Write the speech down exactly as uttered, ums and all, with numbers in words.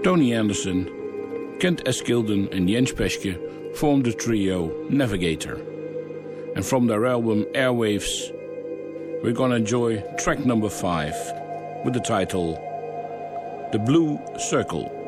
Tony Anderson, Kent Eskilden and Jens Peschke formed the trio Navigator. And from their album Airwaves, we're gonna enjoy track number five with the title The Blue Circle.